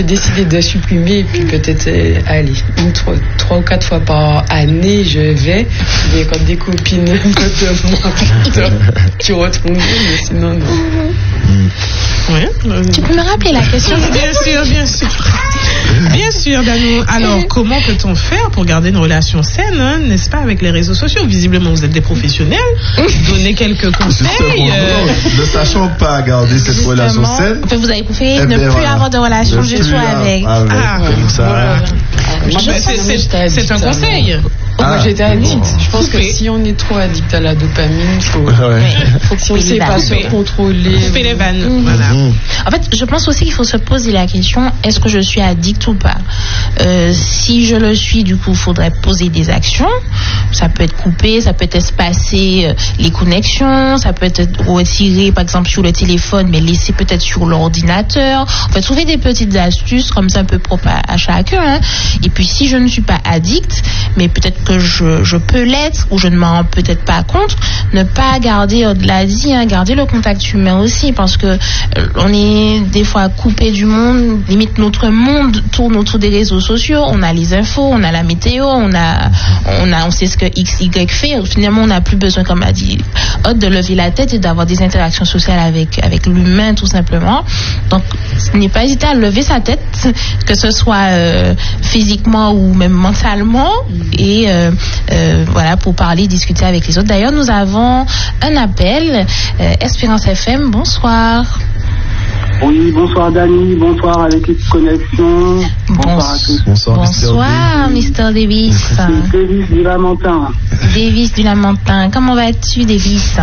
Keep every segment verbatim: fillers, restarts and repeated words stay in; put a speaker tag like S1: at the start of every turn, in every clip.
S1: j'ai décidé de supprimer et puis peut-être, euh, allez, une, trois, trois ou quatre fois par année, je vais. Mais quand des copines me demandent, tu retournes, mais sinon, non.
S2: Ouais.
S3: Tu peux me rappeler la question?
S2: Bien sûr, bien sûr. Bien sûr, Dano. Alors, comment peut-on faire pour garder une relation saine, hein, n'est-ce pas, avec les réseaux sociaux? Visiblement, vous êtes des professionnels. Donnez quelques conseils.
S4: Euh... Ne sachant pas garder cette
S3: Justement,
S4: relation saine,
S3: en fait, vous avez préféré
S4: eh
S3: ne
S4: ben
S3: plus
S4: voilà.
S3: avoir de relation
S4: Ne
S3: du
S4: plus
S3: tout avec.
S4: avec,
S2: Ah,
S4: comme ça.
S1: Voilà.
S2: Je
S1: Moi,
S2: c'est, c'est, c'est, c'est un conseil.
S1: Oh, moi
S4: Ah,
S1: j'étais addict.
S4: bon.
S1: Je pense que
S2: Coupé.
S1: si on est trop addict à la dopamine, faut,
S4: Ouais.
S3: Faut que
S1: si on ne sait pas se
S2: Coupé.
S1: contrôler.
S2: Coupez les vannes.
S3: Mhm.
S2: Voilà.
S4: Mmh.
S3: En fait, je pense aussi qu'il faut se poser la question, est-ce que je suis addict ou pas? euh, Si je le suis, du coup, il faudrait poser des actions. Ça peut être couper, ça peut être espacer euh, les connexions, ça peut être retirer, par exemple, sur le téléphone, mais laisser peut-être sur l'ordinateur. On peut trouver des petites astuces comme ça, un peu propres à, à chacun. Hein. Et puis, si je ne suis pas addict, mais peut-être que je, je peux l'être, ou je ne m'en rends peut-être pas compte, ne pas garder, au-delà dit, hein, garder le contact humain aussi, parce que euh, on est des fois coupé du monde, limite notre monde tourne autour des réseaux sociaux, on a les infos, on a la météo, on a, on a, on sait ce que X, Y fait, finalement on n'a plus besoin, comme a dit Aude, de lever la tête et d'avoir des interactions sociales avec, avec l'humain tout simplement. Donc, ce n'est pas hésiter à lever sa tête, que ce soit euh, physiquement ou même mentalement, et euh, euh, voilà, pour parler, discuter avec les autres. D'ailleurs, nous avons un appel, euh, Espérance F M, bonsoir.
S5: Oui, bonsoir Dani, bonsoir à l'équipe Connexion, bonsoir à tous.
S4: Bonsoir,
S3: Bonsoir, mister Davis.
S5: C'est Davis du Lamentin.
S3: Davis du Lamentin. Comment vas-tu, Davis?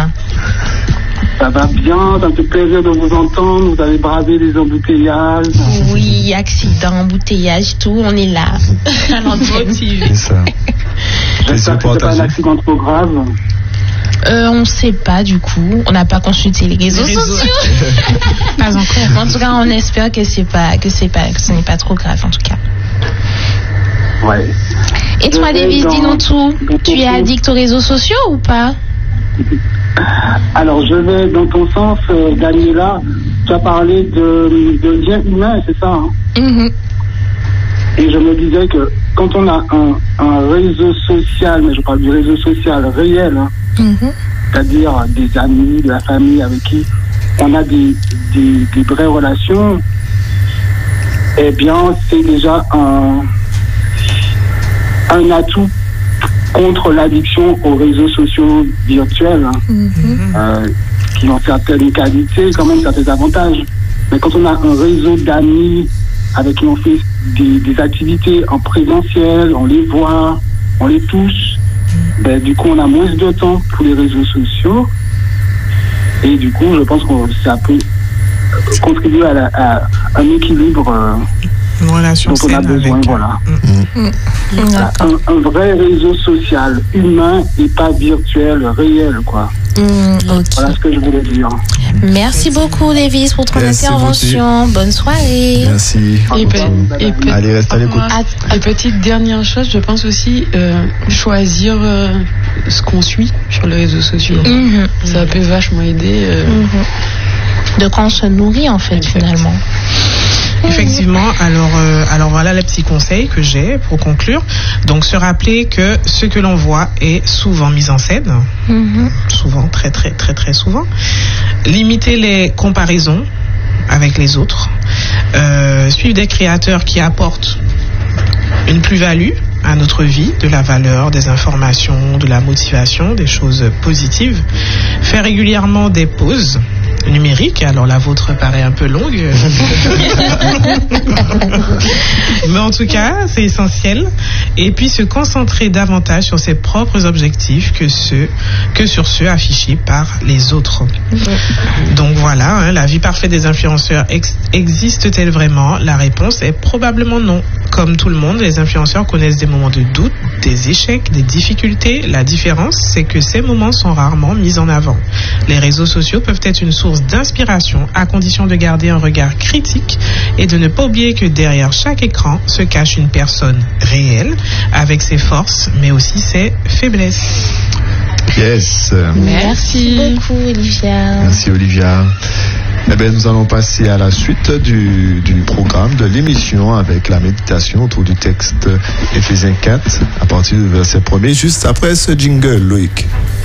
S5: Ça va bien, ça me fait plaisir de vous entendre, vous avez bravé les embouteillages.
S3: Oui, accident, embouteillage, tout, on est là. À l'antenne.
S4: C'est ça.
S5: J'espère que c'est pas un accident trop grave.
S3: Euh, on ne sait pas du coup, on n'a pas consulté les réseaux,
S2: Les réseaux.
S3: sociaux. Pas encore. En tout cas, on espère que c'est pas, que c'est pas, que ce n'est pas trop grave en tout cas.
S5: Ouais.
S3: Et toi,
S5: Je
S3: Davis,
S5: vais dans-
S3: dis-nous tout.
S5: dans
S3: Tu es
S5: ton-
S3: addict aux réseaux sociaux ou pas?
S5: Alors, je vais dans ton sens, euh, Daniela, tu as parlé de, de lien humain, c'est ça, hein?
S3: Mhm.
S5: Et je me disais que quand on a un, un réseau social, mais je parle du réseau social réel, hein,
S3: Mhm.
S5: c'est-à-dire des amis, de la famille avec qui on a des, des, des vraies relations, eh bien, c'est déjà un, un atout contre l'addiction aux réseaux sociaux virtuels, hein,
S3: Mhm.
S5: euh, qui ont certaines qualités, quand même certains avantages. Mais quand on a un réseau d'amis avec qui on fait des, des activités en présentiel, on les voit, on les touche, ben, du coup on a moins de temps pour les réseaux sociaux et du coup je pense que ça peut contribuer à, la, à un équilibre euh,
S2: Une relation
S5: dont on a
S2: saine
S5: besoin,
S2: avec...
S5: voilà.
S3: Mhm.
S5: Un, un vrai réseau social humain et pas virtuel, réel, quoi.
S3: Mhm, ok.
S5: Voilà ce que je voulais dire.
S3: Merci beaucoup, Davis, pour ton
S4: Merci
S3: intervention. Bonne soirée.
S4: Merci.
S1: Et, peut- et peut-
S4: Allez, reste à l'écoute.
S3: À-
S1: Et petite dernière chose, je pense aussi euh, choisir euh, ce qu'on suit sur les réseaux sociaux.
S3: Mhm.
S1: Ça peut vachement aider. euh,
S3: Mhm. De quoi on se nourrit en fait
S1: Exact.
S3: finalement.
S2: Effectivement, alors, euh, alors voilà les petits conseils que j'ai pour conclure. Donc se rappeler que ce que l'on voit est souvent mis en scène,
S3: Mhm.
S2: souvent, très très très très souvent. Limiter les comparaisons avec les autres, euh, suivre des créateurs qui apportent une plus-value à notre vie, de la valeur, des informations, de la motivation, des choses positives. Faire régulièrement des pauses numériques, alors la vôtre paraît un peu longue. Mais en tout cas, c'est essentiel. Et puis se concentrer davantage sur ses propres objectifs que, ceux, que sur ceux affichés par les autres. Donc voilà, hein, la vie parfaite des influenceurs ex- existe-t-elle vraiment? La réponse est probablement non. Comme tout le monde, les influenceurs connaissent des moments de doute, des échecs, des difficultés. La différence, c'est que ces moments sont rarement mis en avant. Les réseaux sociaux peuvent être une source d'inspiration à condition de garder un regard critique et de ne pas oublier que derrière chaque écran se cache une personne réelle avec ses forces mais aussi ses faiblesses.
S4: Yes.
S3: Merci beaucoup, Olivia.
S4: Merci, Olivia. Eh bien, nous allons passer à la suite du, du programme, de l'émission, avec la méditation autour du texte Éphésiens quatre, à partir du verset premier, juste après ce jingle, Loïc.